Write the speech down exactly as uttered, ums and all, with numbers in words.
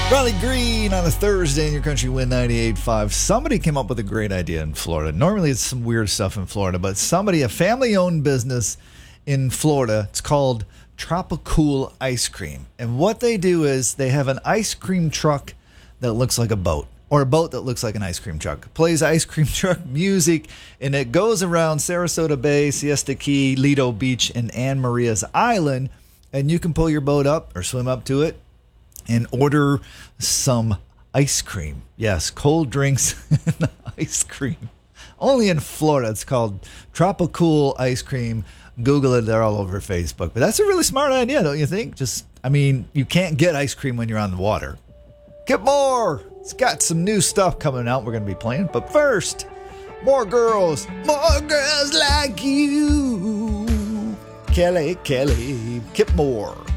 Riley Green on a Thursday in your country win ninety-eight point five. Somebody came up with a great idea in Florida. Normally it's some weird stuff in Florida, but somebody, a family-owned business in Florida, it's called Tropicool Ice Cream. And what they do is they have an ice cream truck that looks like a boat, or a boat that looks like an ice cream truck. It plays ice cream truck music, and it goes around Sarasota Bay, Siesta Key, Lido Beach, and Ann Maria's Island, and you can pull your boat up or swim up to it and order some ice cream. Yes, cold drinks and ice cream. Only in Florida. It's called Tropicool Ice Cream. Google it. They're all over Facebook. But that's a really smart idea, don't you think? Just, I mean, you can't get ice cream when you're on the water. Get more. It's got some new stuff coming out we're going to be playing. But first, more girls. More girls like you. Kelly, Kelly. Kip Moore.